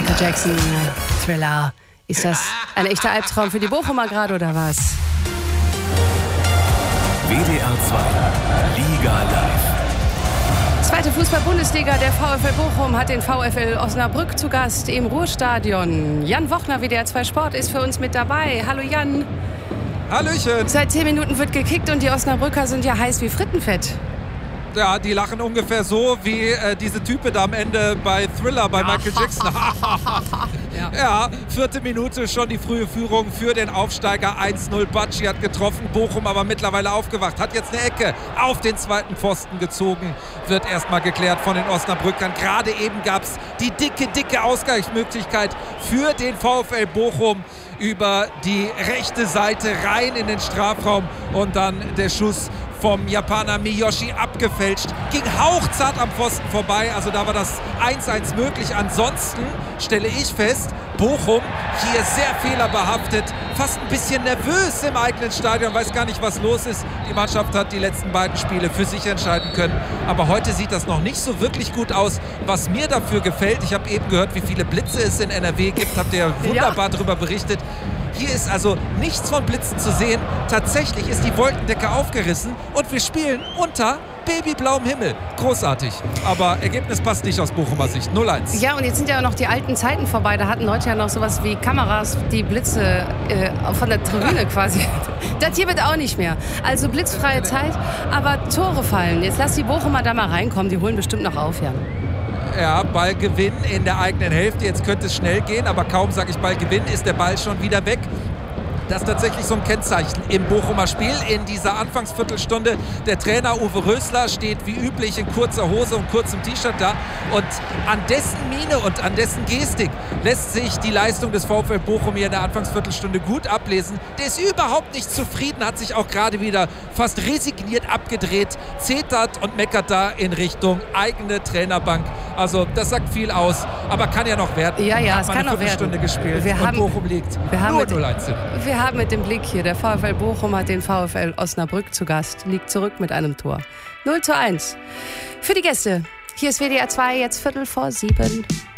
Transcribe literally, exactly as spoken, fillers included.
Michael Jackson, Thriller. Ist das ein echter Albtraum für die Bochumer gerade oder was? W D R zwei Liga live. Zweite Fußball-Bundesliga, der VfL Bochum hat den VfL Osnabrück zu Gast im Ruhrstadion. Jan Wochner, W D R zwei Sport, ist für uns mit dabei. Hallo Jan. Hallöchen. Seit zehn Minuten wird gekickt und die Osnabrücker sind ja heiß wie Frittenfett. Ja, die lachen ungefähr so wie äh, diese Type da am Ende bei Thriller bei Michael Jackson. ja. ja, vierte Minute schon die frühe Führung für den Aufsteiger. eins null, Batschi hat getroffen, Bochum aber mittlerweile aufgewacht. Hat jetzt eine Ecke auf den zweiten Pfosten gezogen. Wird erstmal geklärt von den Osnabrückern. Gerade eben gab es die dicke, dicke Ausgleichsmöglichkeit für den VfL Bochum über die rechte Seite rein in den Strafraum und dann der Schuss vom Japaner Miyoshi abgefälscht. Ging hauchzart am Pfosten vorbei, also da war das eins eins möglich. Ansonsten stelle ich fest, Bochum hier sehr fehlerbehaftet, fast ein bisschen nervös im eigenen Stadion, weiß gar nicht, was los ist. Die Mannschaft hat die letzten beiden Spiele für sich entscheiden können, aber heute sieht das noch nicht so wirklich gut aus. Was mir dafür gefällt, ich habe eben gehört, wie viele Blitze es in N R W gibt, habt ihr wunderbar ja. darüber berichtet. Hier ist also nichts von Blitzen zu sehen. Tatsächlich ist die Wolkendecke aufgerissen und wir spielen unter babyblauem Himmel. Großartig. Aber Ergebnis passt nicht aus Bochumer Sicht. null eins. Ja, und jetzt sind ja auch noch die alten Zeiten vorbei. Da hatten Leute ja noch sowas wie Kameras, die Blitze äh, von der Tribüne quasi. Das hier wird auch nicht mehr. Also blitzfreie Zeit, aber Tore fallen. Jetzt lass die Bochumer da mal reinkommen. Die holen bestimmt noch auf, Jan. Ja, Ballgewinn in der eigenen Hälfte. Jetzt könnte es schnell gehen, aber kaum sage ich Ballgewinn, ist der Ball schon wieder weg. Das ist tatsächlich so ein Kennzeichen im Bochumer Spiel in dieser Anfangsviertelstunde. Der Trainer Uwe Rösler steht wie üblich in kurzer Hose und kurzem T-Shirt da. Und an dessen Miene und an dessen Gestik lässt sich die Leistung des VfL Bochum hier in der Anfangsviertelstunde gut ablesen. Der ist überhaupt nicht zufrieden, hat sich auch gerade wieder fast resigniert abgedreht, zetert und meckert da in Richtung eigene Trainerbank. Also das sagt viel aus, aber kann ja noch werden. Ja, ja, es hat kann eine noch werden. Viertelstunde gespielt wir und haben, Bochum liegt wir haben nur mit, null eins. Wir haben mit dem Blick hier, der VfL Bochum hat den VfL Osnabrück zu Gast, liegt zurück mit einem Tor. null zu eins. Für die Gäste, hier ist W D R zwei, jetzt Viertel vor sieben.